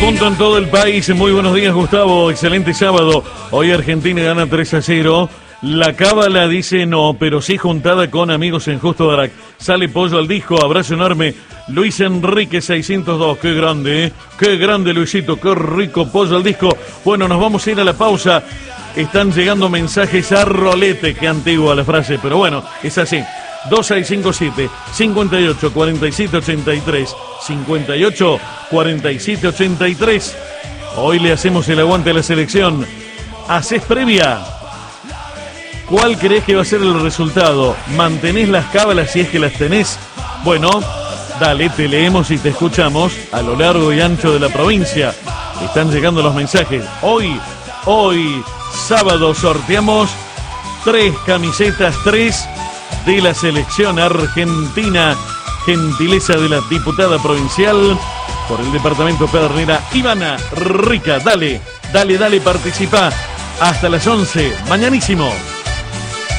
punto en todo el país. Muy buenos días, Gustavo. Excelente sábado. Hoy Argentina gana 3-0. La cábala dice no, pero sí juntada con amigos en Justo Darac. Sale pollo al disco, abrazo enorme. Luis Enrique 602, qué grande, ¿eh? Qué grande, Luisito, qué rico pollo al disco. Bueno, nos vamos a ir a la pausa. Están llegando mensajes a rolete, qué antigua la frase, pero bueno, es así. 2657 58 47 83 58 47 83. Hoy le hacemos el aguante a la selección. ¿Haces previa? ¿Cuál crees que va a ser el resultado? ¿Mantenés las cábalas si es que las tenés? Bueno, dale, te leemos y te escuchamos a lo largo y ancho de la provincia. Están llegando los mensajes. Hoy, sábado, sorteamos 3 camisetas, 3 de la selección argentina. Gentileza de la diputada provincial por el departamento Pedernera, Ivana Rica. Dale, participa. Hasta las 11, mañanísimo.